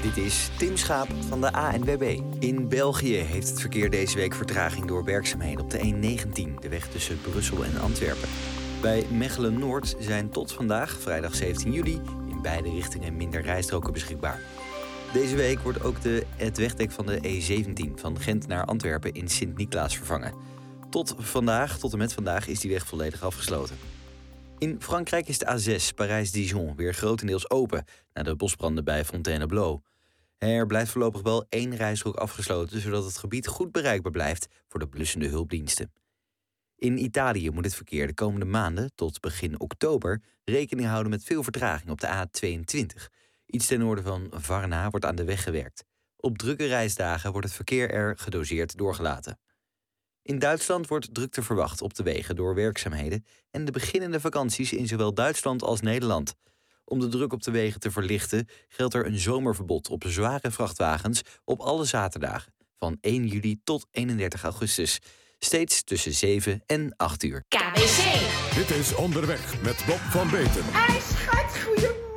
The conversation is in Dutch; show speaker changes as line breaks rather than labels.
Dit is Tim Schaap van de ANWB. In België heeft het verkeer deze week vertraging door werkzaamheden op de E19, de weg tussen Brussel en Antwerpen. Bij Mechelen-Noord zijn tot vandaag, vrijdag 17 juli, in beide richtingen minder rijstroken beschikbaar. Deze week wordt ook het wegdek van de E17 van Gent naar Antwerpen in Sint-Niklaas vervangen. Tot en met vandaag is die weg volledig afgesloten. In Frankrijk is de A6 Parijs-Dijon weer grotendeels open na de bosbranden bij Fontainebleau. Er blijft voorlopig wel 1 rijstrook afgesloten, zodat het gebied goed bereikbaar blijft voor de blussende hulpdiensten. In Italië moet het verkeer de komende maanden, tot begin oktober, rekening houden met veel vertraging op de A22. Iets ten noorden van Varna wordt aan de weg gewerkt. Op drukke reisdagen wordt het verkeer er gedoseerd doorgelaten. In Duitsland wordt drukte verwacht op de wegen door werkzaamheden en de beginnende vakanties in zowel Duitsland als Nederland. Om de druk op de wegen te verlichten geldt er een zomerverbod op zware vrachtwagens op alle zaterdagen van 1 juli tot 31 augustus. Steeds tussen 7 en 8 uur.
KBC.
Dit is Onderweg met Bob van Beeten.
Schat, goedemorgen.